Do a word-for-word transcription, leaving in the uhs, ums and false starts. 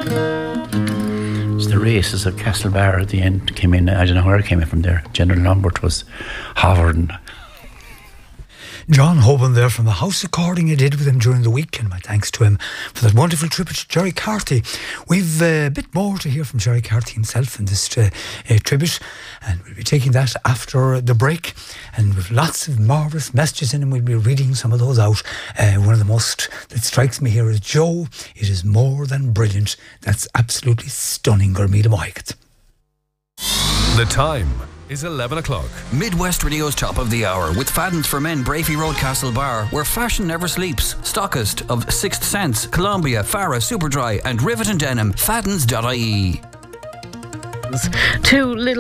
So the races of Castlebar at the end came in. I don't know where it came in from there. General Lambert was hovering. John Hoban there from the House Recording I did with him during the week, and my thanks to him for that wonderful tribute to Jerry Carty. We've uh, a bit more to hear from Jerry Carty himself in this uh, uh, tribute, and we'll be taking that after the break, and with lots of marvellous messages in, and we'll be reading some of those out. Uh, one of the most that strikes me here is Joe, it is more than brilliant. That's absolutely stunning, Gurmeeda Mohigat. The time is eleven o'clock. Midwest Radio's Top of the Hour with Faddens for Men, Brafey Road, Castlebar, where fashion never sleeps. Stockist of Sixth Sense, Columbia, Farah, Superdry and Rivet and Denim. Faddens dot I E. Two little